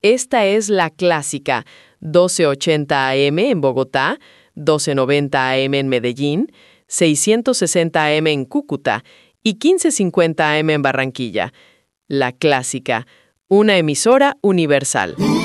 Esta es la clásica, 1280 AM en Bogotá, 1290 AM en Medellín, 660 AM en Cúcuta y 1550 AM en Barranquilla. La clásica, una emisora universal.